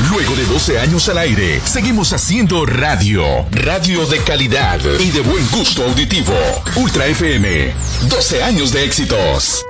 Luego de 12 años al aire, seguimos haciendo radio. Radio de calidad y de buen gusto auditivo. Ultra FM, 12 años de éxitos.